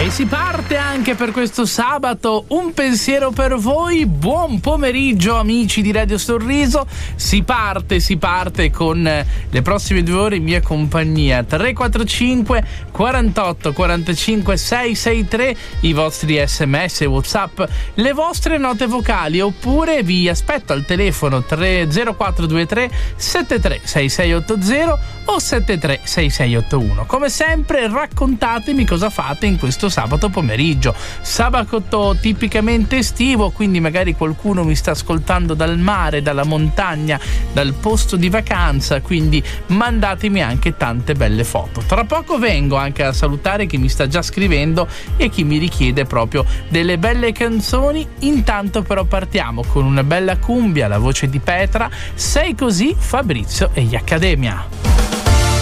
E si parte anche per questo sabato, un pensiero per voi. Buon pomeriggio amici di Radio Sorriso. Si parte con le prossime 2 ore in mia compagnia. 345 48 45 663, i vostri sms e WhatsApp, le vostre note vocali, oppure vi aspetto al telefono 0423 73 6680 o 73 6681. Come sempre raccontatemi cosa fate in questo sabato pomeriggio. Sabato tipicamente estivo, quindi magari qualcuno mi sta ascoltando dal mare, dalla montagna, dal posto di vacanza, quindi mandatemi anche tante belle foto. Tra poco vengo anche a salutare chi mi sta già scrivendo e chi mi richiede proprio delle belle canzoni. Intanto però partiamo con una bella cumbia, la voce di Petra, Sei così, Fabrizio e gli Accademia.